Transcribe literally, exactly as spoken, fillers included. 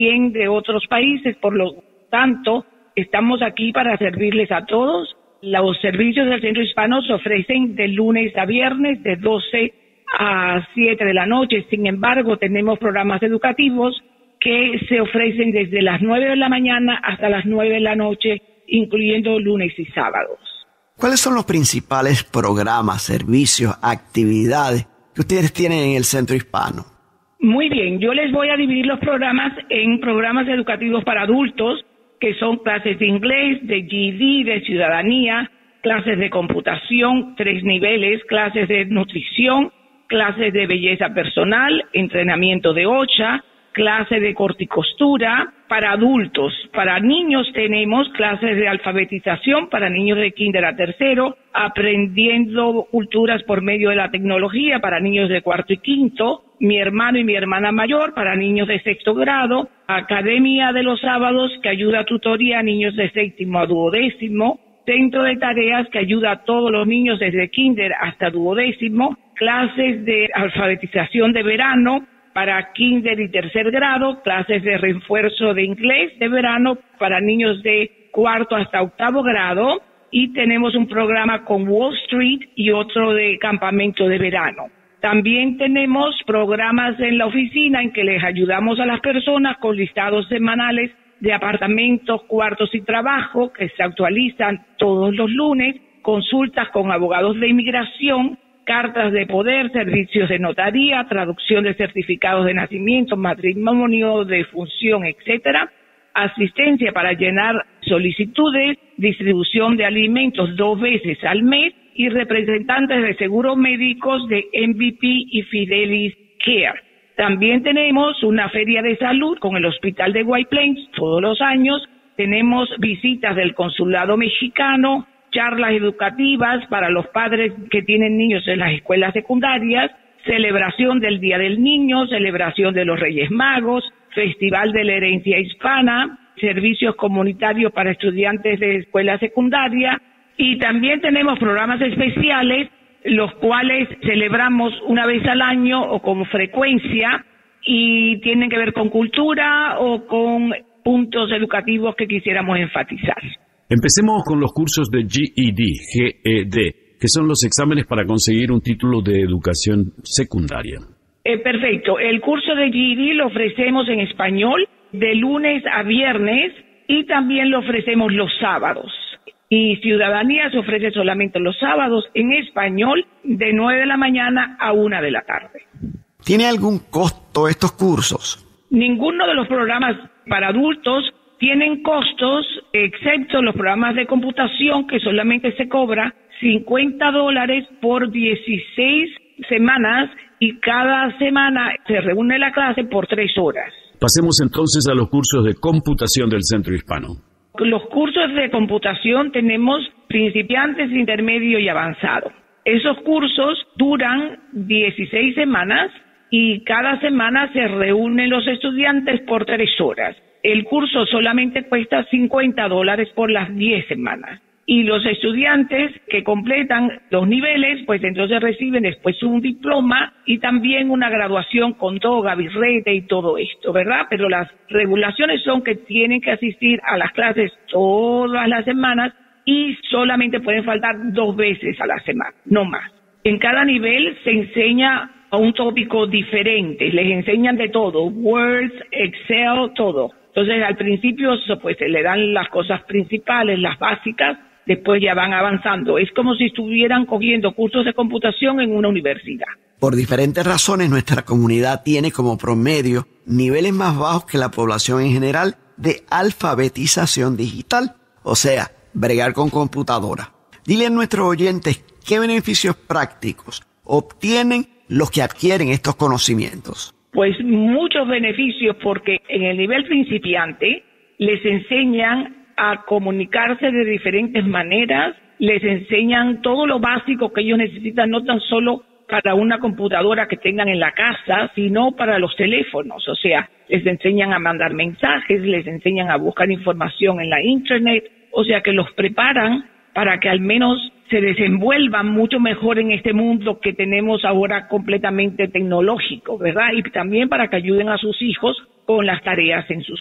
también de otros países. Por lo tanto, estamos aquí para servirles a todos. Los servicios del Centro Hispano se ofrecen de lunes a viernes, de doce a siete de la noche. Sin embargo, tenemos programas educativos que se ofrecen desde las nueve de la mañana hasta las nueve de la noche, incluyendo lunes y sábados. ¿Cuáles son los principales programas, servicios, actividades que ustedes tienen en el Centro Hispano? Muy bien, yo les voy a dividir los programas en programas educativos para adultos, que son clases de inglés, de G E D, de ciudadanía, clases de computación, tres niveles, clases de nutrición, clases de belleza personal, entrenamiento de OSHA, clases de corte y costura. Para adultos, para niños tenemos clases de alfabetización para niños de kinder a tercero, aprendiendo culturas por medio de la tecnología para niños de cuarto y quinto, mi hermano y mi hermana mayor para niños de sexto grado, academia de los sábados que ayuda a tutoría a niños de séptimo a duodécimo, centro de tareas que ayuda a todos los niños desde kinder hasta duodécimo, clases de alfabetización de verano para kinder y tercer grado, clases de refuerzo de inglés de verano para niños de cuarto hasta octavo grado, y tenemos un programa con Wall Street y otro de campamento de verano. También tenemos programas en la oficina en que les ayudamos a las personas con listados semanales de apartamentos, cuartos y trabajo que se actualizan todos los lunes, consultas con abogados de inmigración, cartas de poder, servicios de notaría, traducción de certificados de nacimiento, matrimonio, defunción, etcétera, asistencia para llenar solicitudes, distribución de alimentos dos veces al mes y representantes de seguros médicos de M V P y Fidelis Care. También tenemos una feria de salud con el Hospital de White Plains todos los años. Tenemos visitas del Consulado Mexicano, charlas educativas para los padres que tienen niños en las escuelas secundarias, celebración del Día del Niño, celebración de los Reyes Magos, Festival de la Herencia Hispana, servicios comunitarios para estudiantes de escuela secundaria, y también tenemos programas especiales, los cuales celebramos una vez al año o con frecuencia, y tienen que ver con cultura o con puntos educativos que quisiéramos enfatizar. Empecemos con los cursos de G E D, G E D, que son los exámenes para conseguir un título de educación secundaria. Eh, perfecto. El curso de G E D lo ofrecemos en español de lunes a viernes y también lo ofrecemos los sábados. Y ciudadanía se ofrece solamente los sábados en español de nueve de la mañana a una de la tarde. ¿Tiene algún costo estos cursos? Ninguno de los programas para adultos tienen costos, excepto los programas de computación, que solamente se cobra cincuenta dólares por dieciséis semanas y cada semana se reúne la clase por tres horas. Pasemos entonces a los cursos de computación del Centro Hispano. Los cursos de computación tenemos principiantes, intermedio y avanzado. Esos cursos duran dieciséis semanas y cada semana se reúnen los estudiantes por tres horas. El curso solamente cuesta cincuenta dólares por las diez semanas. Y los estudiantes que completan los niveles, pues entonces reciben después un diploma y también una graduación con toga, birrete y todo esto, ¿verdad? Pero las regulaciones son que tienen que asistir a las clases todas las semanas y solamente pueden faltar dos veces a la semana, no más. En cada nivel se enseña a un tópico diferente, les enseñan de todo, Word, Excel, todo. Entonces al principio pues se le dan las cosas principales, las básicas, después ya van avanzando. Es como si estuvieran cogiendo cursos de computación en una universidad. Por diferentes razones, nuestra comunidad tiene como promedio niveles más bajos que la población en general de alfabetización digital, o sea, bregar con computadora. Dile a nuestros oyentes qué beneficios prácticos obtienen los que adquieren estos conocimientos. Pues muchos beneficios, porque en el nivel principiante les enseñan a comunicarse de diferentes maneras, les enseñan todo lo básico que ellos necesitan, no tan solo para una computadora que tengan en la casa, sino para los teléfonos. O sea, les enseñan a mandar mensajes, les enseñan a buscar información en la internet, o sea que los preparan para que al menos se desenvuelvan mucho mejor en este mundo que tenemos ahora completamente tecnológico, ¿verdad? Y también para que ayuden a sus hijos con las tareas en sus